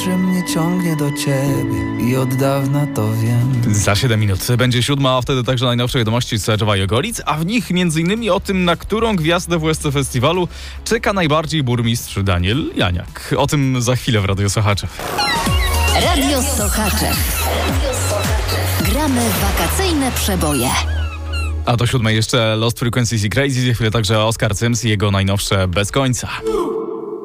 że mnie ciągnie do ciebie i od dawna to wiem. Za 7 minut będzie 7, a wtedy także najnowsze wiadomości z Tczewa i okolic, a w nich m.in. o tym, na którą gwiazdę w WSC Festiwalu czeka najbardziej burmistrz Daniel Janiak. O tym za chwilę w Radio Sochaczew. Radio Sochaczew. Gramy w wakacyjne przeboje. A do 7 jeszcze Lost Frequencies i Crazy, za chwilę także Oscar Sims i jego najnowsze Bez końca.